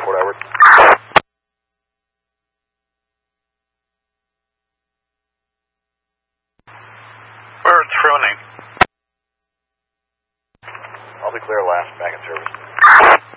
Port Edward. Bird, Froning. I'll be clear last, back in service.